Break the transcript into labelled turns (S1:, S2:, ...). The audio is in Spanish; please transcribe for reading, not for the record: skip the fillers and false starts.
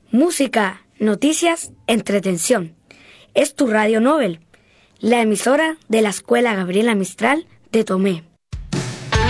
S1: Música, noticias, entretención. Es tu Radio Nobel, la emisora de la Escuela Gabriela Mistral de Tomé.